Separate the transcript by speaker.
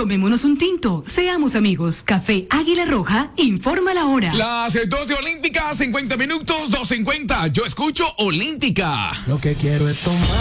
Speaker 1: Tomémonos un tinto, seamos amigos. Café Águila Roja, informa la hora.
Speaker 2: Las 2 de Olímpica, 50 minutos, 2:50. Yo escucho Olímpica.
Speaker 3: Lo que quiero es tomar.